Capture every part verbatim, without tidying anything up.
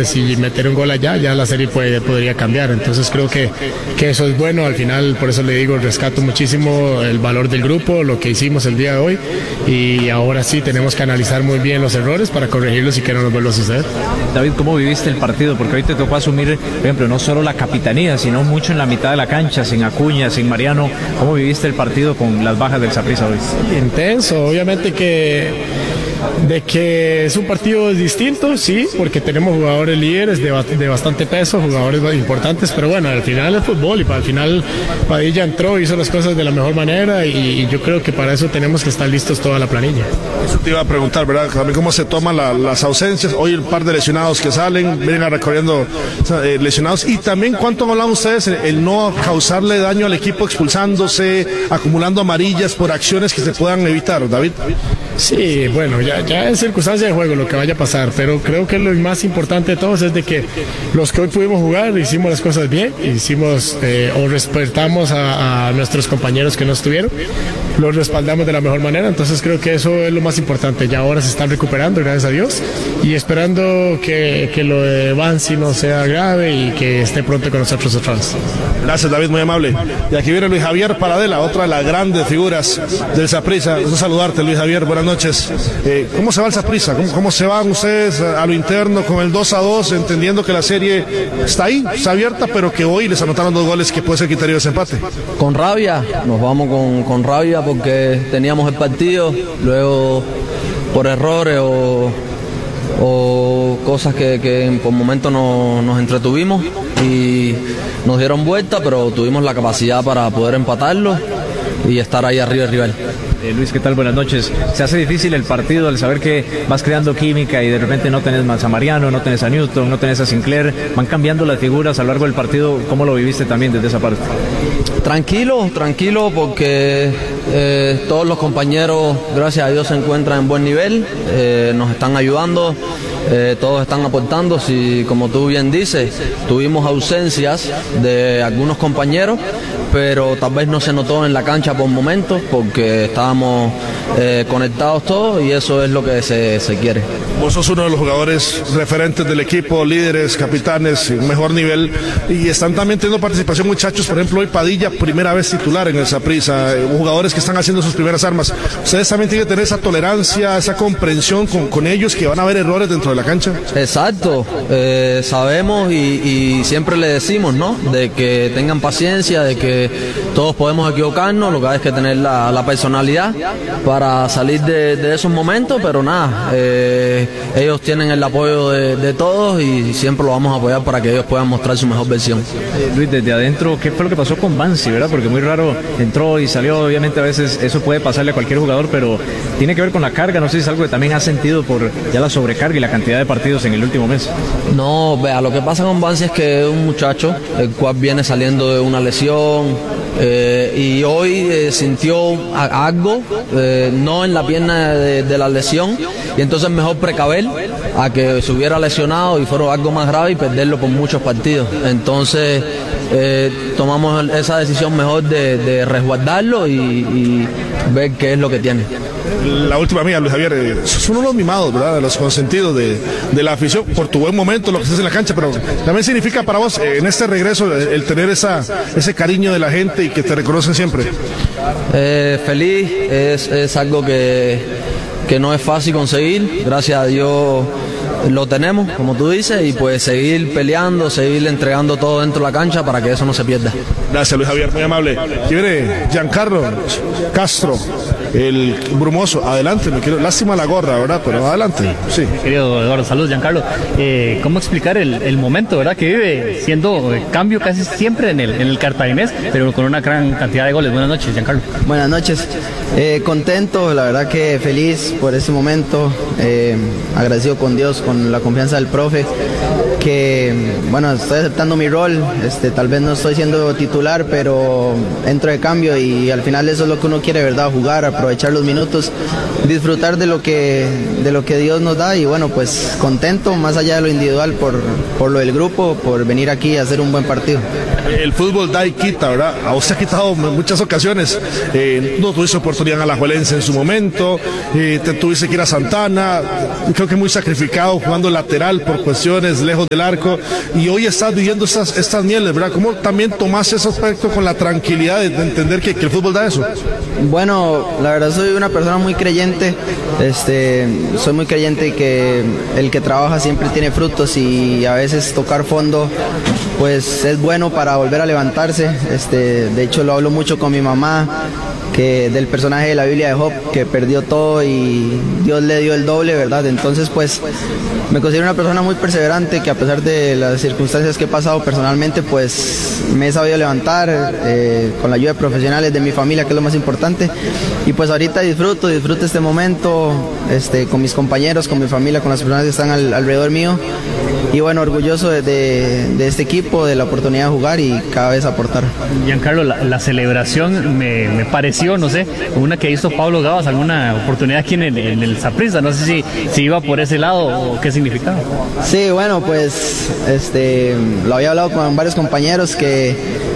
Deportes y meter un gol allá, ya la serie puede, podría cambiar. Entonces creo que, que eso es bueno. Al final, por eso le digo, rescato muchísimo el valor del grupo, lo que hicimos el día de hoy, y ahora sí tenemos que analizar muy bien los errores para corregirlos y que no nos vuelva a suceder. David, ¿cómo viviste el partido? Porque hoy te tocó asumir, por ejemplo, no solo la capitanía, sino mucho en la mitad de la cancha, sin Acuña, sin Mariano. ¿Cómo viviste el partido con las bajas del Saprissa hoy? Intenso, obviamente que de que es un partido distinto, sí, porque tenemos jugadores líderes de, de bastante peso, jugadores importantes, pero bueno, al final es fútbol y para al final Padilla entró, hizo las cosas de la mejor manera y, y yo creo que para eso tenemos que estar listos toda la planilla. Eso te iba a preguntar, ¿verdad? También cómo se toman la, las ausencias, hoy un par de lesionados que salen, vienen recorriendo eh, lesionados, y también cuánto han hablado ustedes el, el no causarle daño al equipo expulsándose, acumulando amarillas por acciones que se puedan evitar, David. Sí, bueno, ya, ya es circunstancia de juego lo que vaya a pasar, pero creo que lo más importante de todos es de que los que hoy pudimos jugar hicimos las cosas bien, hicimos eh, o respetamos a, a nuestros compañeros que no estuvieron, los respaldamos de la mejor manera, entonces creo que eso es lo más importante. Ya ahora se están recuperando, gracias a Dios, y esperando que, que lo de Bansi no sea grave y que esté pronto con nosotros otra vez. Gracias, David, muy amable. Y aquí viene Luis Javier Paradela, otra de las grandes figuras del Saprissa. Un saludarte, Luis Javier, buenas noches. Eh, ¿Cómo se va el Saprissa? ¿Cómo, ¿Cómo se van ustedes a lo interno con el dos a dos, entendiendo que la serie está ahí, está abierta, pero que hoy les anotaron dos goles que puede ser criterio de ese empate? Con rabia, nos vamos con, con rabia porque teníamos el partido, luego por errores o, o cosas que, que por momentos no, nos entretuvimos y nos dieron vuelta, pero tuvimos la capacidad para poder empatarlo y estar ahí arriba del rival. Eh, Luis, ¿qué tal? Buenas noches. Se hace difícil el partido al saber que vas creando química y de repente no tenés más a Mariano, no tenés a Newton, no tenés a Sinclair, van cambiando las figuras a lo largo del partido. ¿Cómo lo viviste también desde esa parte? Tranquilo, tranquilo porque eh, todos los compañeros, gracias a Dios, se encuentran en buen nivel, eh, nos están ayudando, eh, todos están aportando. Si, como tú bien dices, tuvimos ausencias de algunos compañeros, pero tal vez no se notó en la cancha por momentos porque estábamos eh, conectados todos y eso es lo que se, se quiere. Vos sos uno de los jugadores referentes del equipo, líderes, capitanes, mejor nivel, y están también teniendo participación muchachos, por ejemplo hoy Padilla, primera vez titular en el Saprissa, eh, jugadores que están haciendo sus primeras armas. Ustedes también tienen que tener esa tolerancia, esa comprensión con, con ellos, que van a haber errores dentro de la cancha. Exacto, eh, sabemos y, y siempre le decimos, ¿no?, de que tengan paciencia, de que todos podemos equivocarnos, lo que hay es que tener la, la personalidad para salir de, de esos momentos, pero nada, eh, ellos tienen el apoyo de, de todos y siempre lo vamos a apoyar para que ellos puedan mostrar su mejor versión. Eh, Luis, desde adentro, ¿qué fue lo que pasó con Bansi, verdad? Porque muy raro, entró y salió, obviamente a veces eso puede pasarle a cualquier jugador, pero tiene que ver con la carga, no sé si es algo que también has sentido por ya la sobrecarga y la cantidad de partidos en el último mes. No, vea, lo que pasa con Bansi es que es un muchacho el cual viene saliendo de una lesión, eh, y hoy eh, sintió algo, eh, no en la pierna de, de la lesión, y entonces mejor precaver a que se hubiera lesionado y fuera algo más grave y perderlo por muchos partidos. Entonces eh, tomamos esa decisión mejor de, de resguardarlo y, y ver qué es lo que tiene. La última mía, Luis Javier, eh, son unos mimados, ¿verdad?, de los consentidos de, de la afición, por tu buen momento, lo que haces en la cancha, pero también significa para vos eh, en este regreso el, el tener esa, ese cariño de la gente y que te reconocen siempre. Eh, feliz, es, es algo que, que no es fácil conseguir, gracias a Dios lo tenemos, como tú dices, y pues seguir peleando, seguir entregando todo dentro de la cancha para que eso no se pierda. Gracias, Luis Javier, muy amable. Aquí viene Giancarlo Castro, el brumoso. Adelante, me quiero, lástima la gorra, ¿verdad? Pero adelante, sí. Querido Eduardo, saludos, Giancarlo. Eh, ¿Cómo explicar el, el momento, verdad, que vive siendo eh, cambio casi siempre en el, en el cartaginés, pero con una gran cantidad de goles? Buenas noches, Giancarlo. Buenas noches. Eh, contento, la verdad que feliz por ese momento, eh, agradecido con Dios, con la confianza del profe, que bueno, estoy aceptando mi rol, este, tal vez no estoy siendo titular, pero entro de cambio y al final eso es lo que uno quiere, ¿verdad? Jugar, aprovechar los minutos, disfrutar de lo que, de lo que Dios nos da y bueno, pues contento, más allá de lo individual, por, por lo del grupo, por venir aquí a hacer un buen partido. El fútbol da y quita, ¿verdad? A vos se ha quitado en muchas ocasiones, eh, no tuviste oportunidad en Alajuelense en su momento, eh, te tuviste que ir a Santana, creo que muy sacrificado jugando lateral por cuestiones lejos del arco, y hoy estás viviendo estas, estas mieles, ¿verdad? ¿Cómo también tomás ese aspecto con la tranquilidad de, de entender que, que el fútbol da eso? Bueno, la verdad soy una persona muy creyente, este, soy muy creyente que el que trabaja siempre tiene frutos, y a veces tocar fondo pues es bueno para volver a levantarse. Este, de hecho lo hablo mucho con mi mamá, que del personaje de la Biblia de Job, que perdió todo y Dios le dio el doble, ¿verdad? Entonces pues me considero una persona muy perseverante, que a pesar de las circunstancias que he pasado personalmente, pues me he sabido levantar eh, con la ayuda de profesionales de mi familia, que es lo más importante, y pues ahorita disfruto, disfruto este momento este, con mis compañeros, con mi familia, con las personas que están al, alrededor mío, y bueno, orgulloso de, de, de este equipo, de la oportunidad de jugar y cada vez aportar. Giancarlo, la, la celebración me, me pareció, no sé, una que hizo Pablo Gavas, alguna oportunidad aquí en el, en el Saprissa, no sé si, si iba por ese lado o qué significaba. Sí, bueno, pues este, lo había hablado con varios compañeros que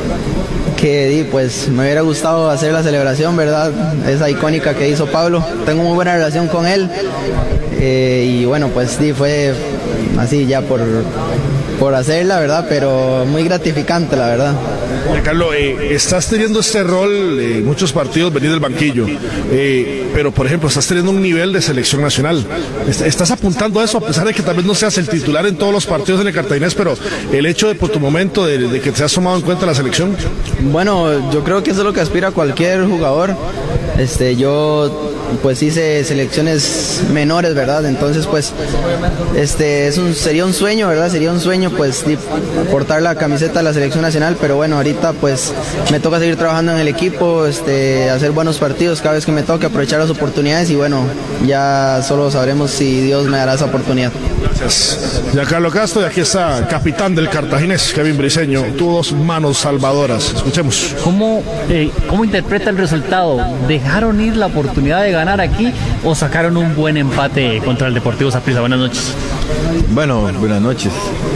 que pues me hubiera gustado hacer la celebración, ¿verdad? Esa icónica que hizo Pablo. Tengo muy buena relación con él eh, y bueno, pues sí, fue así ya por, por hacerla, ¿verdad? Pero muy gratificante, la verdad. Carlos, eh, estás teniendo este rol en eh, muchos partidos, venir del banquillo, eh, pero por ejemplo estás teniendo un nivel de selección nacional. Estás apuntando a eso, a pesar de que tal vez no seas el titular en todos los partidos en el Cartaginés, pero el hecho de por tu momento de, de que te has tomado en cuenta la selección. Bueno, yo creo que eso es lo que aspira cualquier jugador. Este, yo pues hice selecciones menores, ¿verdad? Entonces pues este es un, sería un sueño, ¿verdad? Sería un sueño pues portar la camiseta de la selección nacional, pero bueno, ahorita pues me toca seguir trabajando en el equipo, este, hacer buenos partidos cada vez que me toque, aprovechar las oportunidades, y bueno, ya solo sabremos si Dios me dará esa oportunidad. Gracias. Giancarlo Castro, y aquí está capitán del Cartaginés, Kevin Briceño. Tuvo dos manos salvadoras. Escuchemos. ¿Cómo, eh, ¿Cómo interpreta el resultado? ¿Dejaron ir la oportunidad de ganar aquí o sacaron un buen empate contra el Deportivo Saprissa? Buenas noches. Bueno, buenas noches.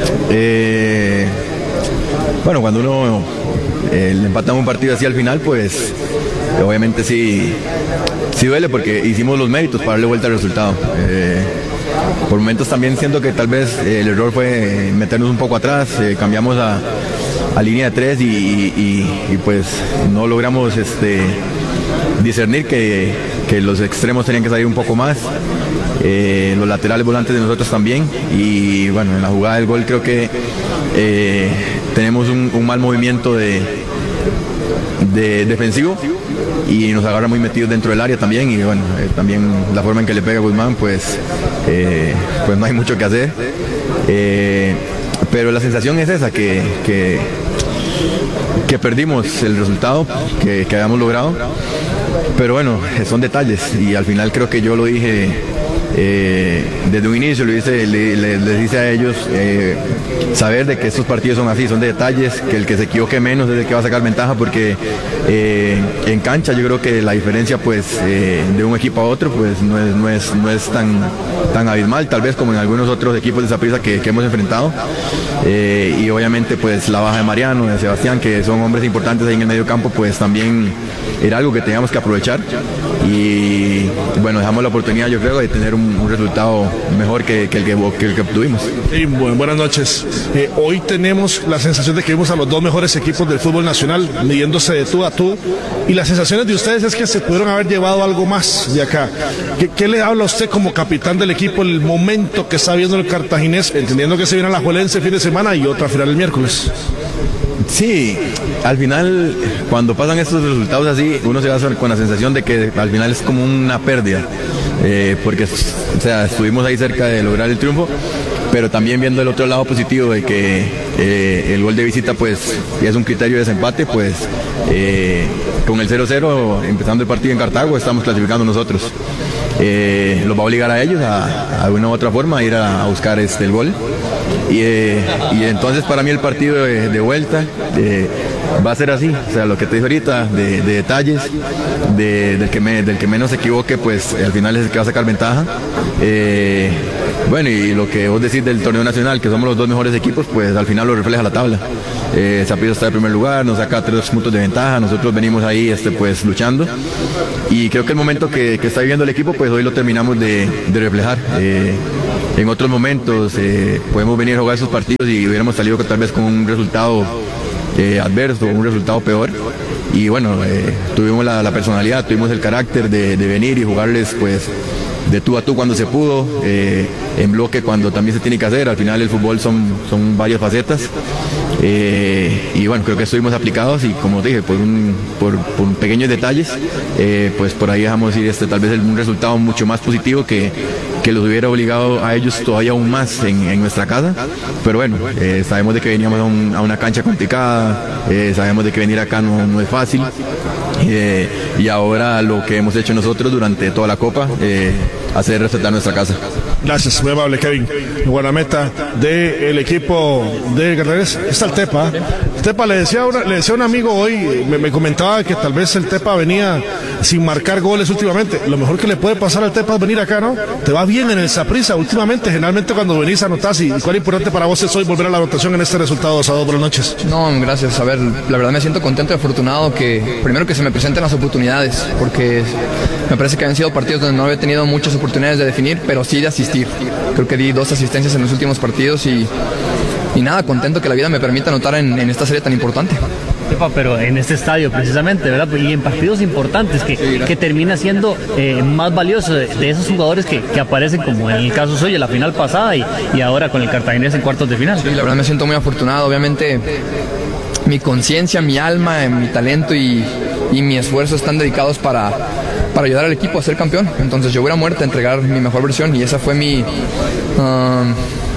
Eh, bueno, cuando uno eh, le empata un partido así al final, pues obviamente sí, sí duele, porque hicimos los méritos para darle vuelta al resultado. Eh, por momentos también siento que tal vez eh, el error fue meternos un poco atrás, eh, cambiamos a, a línea de tres y, y, y pues no logramos este, discernir que, que los extremos tenían que salir un poco más, eh, los laterales volantes de nosotros también, y bueno, en la jugada del gol creo que eh, tenemos un, un mal movimiento de, de defensivo y nos agarra muy metidos dentro del área también, y bueno, eh, también la forma en que le pega a Guzmán, pues, eh, pues no hay mucho que hacer, eh, pero la sensación es esa, que, que, que perdimos el resultado que, que habíamos logrado, pero bueno, son detalles, y al final creo que yo lo dije eh, desde un inicio, lo hice, le, le, les dice a ellos eh, saber de que estos partidos son así, son de detalles, que el que se equivoque menos es el que va a sacar ventaja, porque eh, en cancha yo creo que la diferencia pues eh, de un equipo a otro pues no es, no es, no es tan, tan abismal, tal vez como en algunos otros equipos de Saprissa que, que hemos enfrentado, eh, y obviamente pues la baja de Mariano, de Sebastián, que son hombres importantes ahí en el medio campo, pues también era algo que teníamos que aprovechar, y bueno, dejamos la oportunidad, yo creo, de tener un, un resultado mejor que, que, el que, que el que obtuvimos. Sí, bueno, buenas noches. Eh, hoy tenemos la sensación de que vimos a los dos mejores equipos del fútbol nacional midiéndose de tú a tú, y las sensaciones de ustedes es que se pudieron haber llevado algo más de acá. ¿Qué, qué le habla a usted como capitán del equipo el momento que está viendo el Cartaginés, entendiendo que se viene a la Juelense el fin de semana y otra final el miércoles? Sí, al final cuando pasan estos resultados así, uno se va con la sensación de que al final es como una pérdida, eh, porque o sea, estuvimos ahí cerca de lograr el triunfo, pero también viendo el otro lado positivo de que eh, el gol de visita pues es un criterio de desempate, pues eh, con el cero cero empezando el partido en Cartago estamos clasificando nosotros. Eh, los va a obligar a ellos a, a una u otra forma a ir a, a buscar este, el gol, y, eh, y entonces para mí el partido de, de vuelta eh, va a ser así, o sea, lo que te dije ahorita, de, de detalles, de, del, que me, del que menos se equivoque, pues al final es el que va a sacar ventaja. Eh, bueno, y lo que vos decís del torneo nacional, que somos los dos mejores equipos, pues al final lo refleja la tabla. Eh, Saprissa está en primer lugar, nos saca tres puntos de ventaja, nosotros venimos ahí este, pues luchando, y creo que el momento que, que está viviendo el equipo, pues hoy lo terminamos de, de reflejar. Eh, en otros momentos eh, podemos venir a jugar esos partidos y hubiéramos salido tal vez con un resultado eh, adverso, un resultado peor. Y bueno, eh, tuvimos la, la personalidad, tuvimos el carácter de, de venir y jugarles pues de tú a tú cuando se pudo, eh, en bloque cuando también se tiene que hacer. Al final el fútbol son, son varias facetas. Eh, y bueno, creo que estuvimos aplicados y como dije, por, un, por, por pequeños detalles, eh, pues por ahí dejamos ir este, tal vez un resultado mucho más positivo que, que los hubiera obligado a ellos todavía aún más en, en nuestra casa. Pero bueno, eh, sabemos de que veníamos a, un, a una cancha complicada, eh, sabemos de que venir acá no, no es fácil. Eh, y ahora lo que hemos hecho nosotros durante toda la Copa, eh, hacer respetar nuestra casa. Gracias, muy amable, Kevin. Guardameta del equipo de Cartaginés. Está el Tepa. El Tepa le decía, una, le decía a un amigo hoy, me, me comentaba que tal vez el Tepa venía sin marcar goles últimamente. Lo mejor que le puede pasar al Tepa es venir acá, ¿no? Te va bien en el Saprissa últimamente. Generalmente cuando venís anotás. ¿Y cuál es importante para vos es hoy volver a la anotación en este resultado dos a dos? Buenas noches. No, gracias. A ver, la verdad me siento contento y afortunado que primero que se me presenten las oportunidades, porque me parece que han sido partidos donde no había tenido muchas oportunidades de definir, pero sí de asistir. Creo que di dos asistencias en los últimos partidos y, y nada, contento que la vida me permita anotar en, en esta serie tan importante. Pero en este estadio precisamente, ¿verdad? Y en partidos importantes que, sí, que termina siendo eh, más valioso de, de esos jugadores que, que aparecen, como en el caso suyo, en la final pasada y, y ahora con el Cartaginés en cuartos de final. Sí, la verdad me siento muy afortunado. Obviamente mi conciencia, mi alma, mi talento y, y mi esfuerzo están dedicados para, para ayudar al equipo a ser campeón. Entonces yo voy a muerte a entregar mi mejor versión y esa fue mi... Um,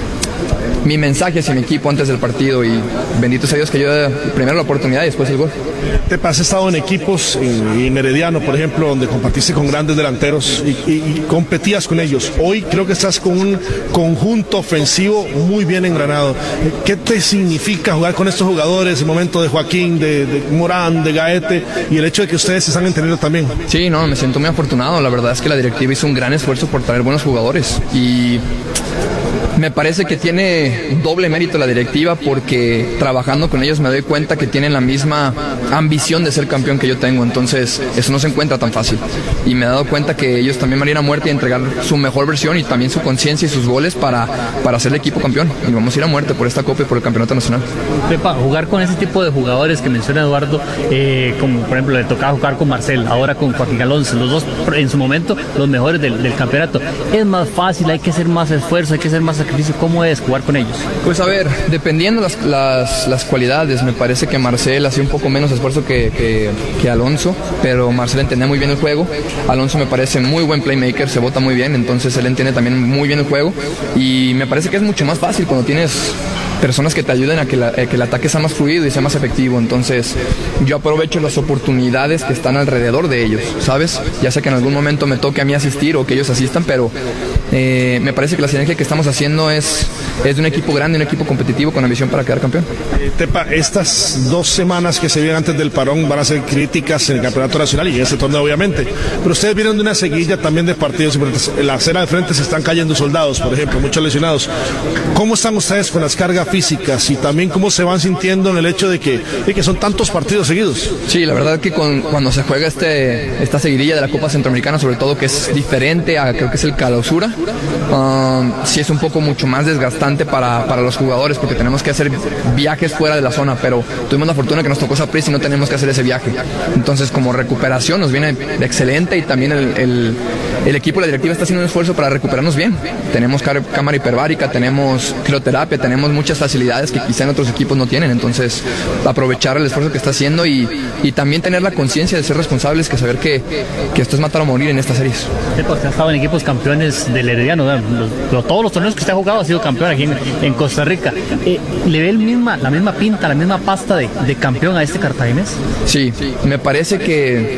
mi mensaje hacia mi equipo antes del partido y bendito sea Dios que yo primero la oportunidad y después el gol. Te has estado en equipos, en, en Herediano por ejemplo, donde compartiste con grandes delanteros y, y, y competías con ellos. Hoy creo que estás con un conjunto ofensivo muy bien engranado. ¿Qué te significa jugar con estos jugadores, el momento de Joaquín, de, de Morán, de Gaete y el hecho de que ustedes se están entendiendo también? Sí, no, me siento muy afortunado. La verdad es que la directiva hizo un gran esfuerzo por traer buenos jugadores y me parece que tiene doble mérito la directiva porque trabajando con ellos me doy cuenta que tienen la misma ambición de ser campeón que yo tengo, entonces eso no se encuentra tan fácil y me he dado cuenta que ellos también van a ir a muerte y entregar su mejor versión y también su conciencia y sus goles para, para hacer el equipo campeón y vamos a ir a muerte por esta Copa y por el Campeonato Nacional. Pepa, jugar con ese tipo de jugadores que menciona Eduardo, eh, como por ejemplo le tocaba jugar con Marcel, ahora con Joaquín Alonso, los dos en su momento los mejores del, del campeonato, es más fácil, hay que hacer más esfuerzo, hay que hacer más sacrificio. ¿Cómo es jugar con ellos? Pues a ver, dependiendo las, las, las cualidades, me parece que Marcel hacía un poco menos esfuerzo que, que, que Alonso, pero Marcel entendía muy bien el juego. Alonso me parece muy buen playmaker, se bota muy bien, entonces él entiende también muy bien el juego y me parece que es mucho más fácil cuando tienes personas que te ayuden a que, la, a que el ataque sea más fluido y sea más efectivo. Entonces yo aprovecho las oportunidades que están alrededor de ellos, ¿sabes? Ya sea que en algún momento me toque a mí asistir o que ellos asistan, pero eh, me parece que la sinergia que estamos haciendo es, es de un equipo grande, un equipo competitivo con ambición para quedar campeón. Eh, Tepa, estas dos semanas que se vienen antes del parón van a ser críticas en el Campeonato Nacional y en ese torneo obviamente, pero ustedes vienen de una seguilla también de partidos importantes. En la acera de frente se están cayendo soldados, por ejemplo, muchos lesionados. ¿Cómo están ustedes con las cargas físicas y también cómo se van sintiendo en el hecho de que, de que son tantos partidos seguidos? Sí, la verdad que con, cuando se juega este, esta seguidilla de la Copa Centroamericana, sobre todo que es diferente a creo que es el clausura, um, sí es un poco mucho más desgastante para, para los jugadores porque tenemos que hacer viajes fuera de la zona, pero tuvimos la fortuna que nos tocó Saprissa y no tenemos que hacer ese viaje. Entonces como recuperación nos viene excelente y también el, el, el equipo, la directiva está haciendo un esfuerzo para recuperarnos bien. Tenemos cámara hiperbárica, tenemos crioterapia, tenemos muchas facilidades que quizá en otros equipos no tienen, entonces aprovechar el esfuerzo que está haciendo y, y también tener la conciencia de ser responsables, que saber que, que esto es matar o morir en estas series. Usted ha estado en equipos campeones del Herediano, los, los, todos los torneos que usted ha jugado ha sido campeón aquí en, en Costa Rica. Eh, ¿Le ve el misma, la misma pinta, la misma pasta de, de campeón a este cartaginés? Sí, me parece que,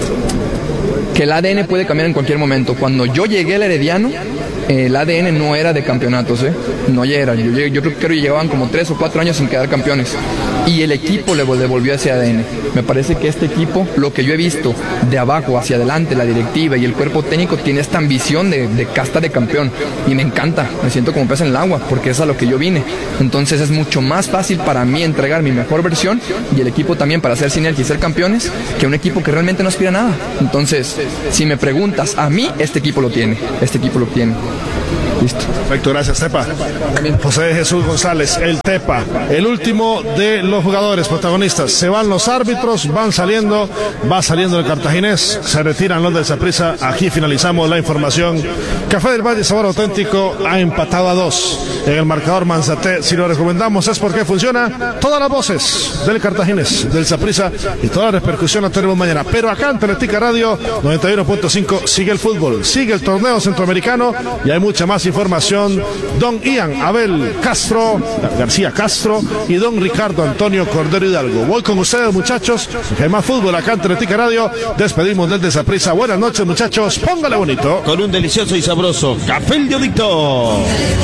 que el A D N puede cambiar en cualquier momento. Cuando yo llegué al Herediano, el A D N no era de campeonatos, ¿eh? No ya era. Yo, yo creo que llevaban como tres o cuatro años sin quedar campeones. Y el equipo le devolvió ese A D N. Me parece que este equipo, lo que yo he visto de abajo hacia adelante, la directiva y el cuerpo técnico, tiene esta ambición de, de casta de campeón. Y me encanta. Me siento como pez en el agua, porque es a lo que yo vine. Entonces es mucho más fácil para mí entregar mi mejor versión y el equipo también para hacer sinergia y ser campeones, que un equipo que realmente no aspira a nada. Entonces, si me preguntas, a mí, este equipo lo tiene. Este equipo lo tiene. Listo. Perfecto, gracias, Tepa. José Jesús González, el Tepa, el último de los jugadores protagonistas. Se van los árbitros, van saliendo, va saliendo el cartaginés, se retiran los del Saprissa. Aquí finalizamos la información. Café del Valle, sabor auténtico, ha empatado a dos en el marcador Manzaté. Si lo recomendamos es porque funciona. Todas las voces del cartaginés, del Saprissa y toda la repercusión la tenemos mañana. Pero acá en Teletica Radio noventa y uno punto cinco sigue el fútbol, sigue el torneo centroamericano y hay mucha más información. Don Ian Abel Castro, García Castro y don Ricardo Antonio Cordero Hidalgo. Voy con ustedes, muchachos, que hay más fútbol acá en Teletica Radio. Despedimos desde Saprissa. Buenas noches, muchachos, póngale bonito. Con un delicioso y sabroso Café El Diodito.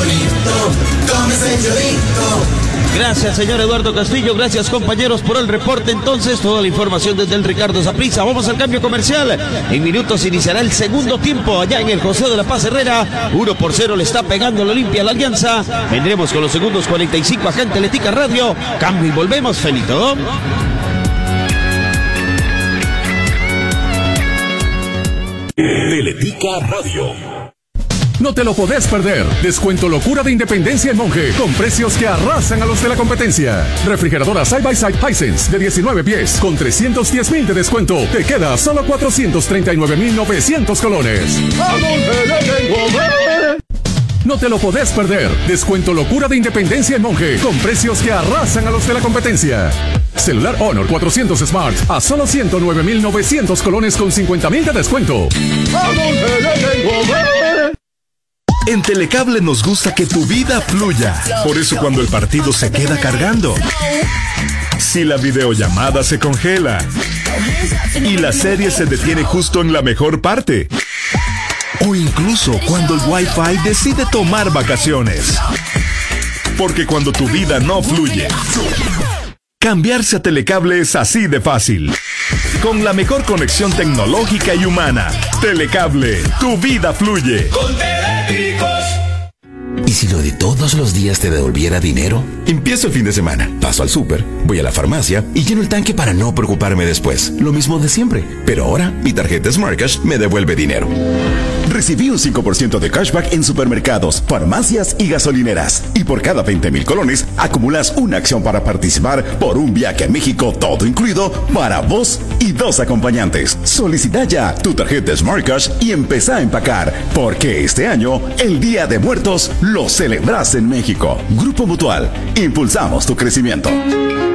Gracias, señor Eduardo Castillo. Gracias, compañeros, por el reporte. Entonces, toda la información desde el Ricardo Saprissa. Vamos al cambio comercial. En minutos iniciará el segundo tiempo allá en el José de la Paz Herrera. Uno por cero le está pegando el Olimpia a la Alianza. Vendremos con los segundos cuarenta y cinco acá en Teletica Radio. Cambio y volvemos, Felito. Teletica Radio. No te lo podés perder. Descuento locura de Independencia en Monje, con precios que arrasan a los de la competencia. Refrigeradora Side by Side Hisense de diecinueve pies con trescientos diez mil de descuento. Te queda solo cuatrocientos treinta y nueve mil novecientos colones. No te lo podés perder. Descuento locura de Independencia en Monje, con precios que arrasan a los de la competencia. Celular Honor cuatrocientos Smart a solo ciento nueve mil novecientos colones con cincuenta mil de descuento. En Telecable nos gusta que tu vida fluya. Por eso cuando el partido se queda cargando, si la videollamada se congela y la serie se detiene justo en la mejor parte, o incluso cuando el Wi-Fi decide tomar vacaciones. Porque cuando tu vida no fluye, cambiarse a Telecable es así de fácil. Con la mejor conexión tecnológica y humana. Telecable, tu vida fluye. Con Teléticos. ¿Y si lo de todos los días te devolviera dinero? Empiezo el fin de semana, paso al súper, voy a la farmacia y lleno el tanque para no preocuparme después. Lo mismo de siempre, pero ahora mi tarjeta Smart Cash me devuelve dinero. Recibí un cinco por ciento de cashback en supermercados, farmacias y gasolineras. Y por cada veinte mil colones, acumulas una acción para participar por un viaje a México, todo incluido, para vos y dos acompañantes. Solicita ya tu tarjeta Smart Cash y empezá a empacar, porque este año, el Día de Muertos, lo celebras en México. Grupo Mutual, impulsamos tu crecimiento.